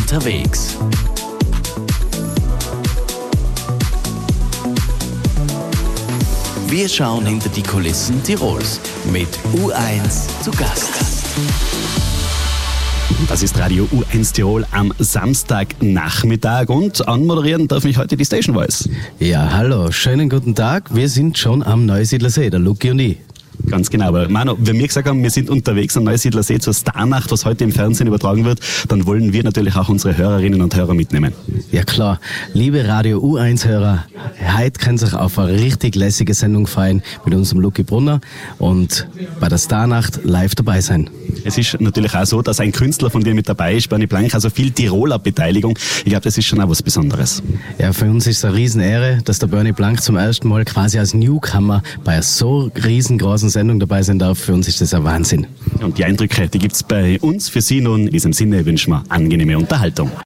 unterwegs. Wir schauen hinter die Kulissen Tirols mit U1 zu Gast. Das ist Radio U1 Tirol am Samstagnachmittag und anmoderieren darf mich heute die Station Voice. Ja, hallo, schönen guten Tag. Wir sind schon am Neusiedlersee, der Luki und ich. Ganz genau, aber Manu, wenn wir gesagt haben, wir sind unterwegs am Neusiedlersee zur Starnacht, was heute im Fernsehen übertragen wird, dann wollen wir natürlich auch unsere Hörerinnen und Hörer mitnehmen. Ja klar, liebe Radio U1-Hörer, heute können Sie sich auf eine richtig lässige Sendung freuen mit unserem Luki Brunner und bei der Starnacht live dabei sein. Es ist natürlich auch so, dass ein Künstler von dir mit dabei ist, Bernie Blank, also viel Tiroler Beteiligung. Ich glaube, das ist schon auch was Besonderes. Ja, für uns ist es eine Riesenehre, dass der Bernie Blank zum ersten Mal quasi als Newcomer bei einer so riesengroßen Sendung dabei sein darf. Für uns ist das ein Wahnsinn. Und die Eindrücke, die gibt es bei uns. Für Sie nun in diesem Sinne wünschen wir angenehme Unterhaltung.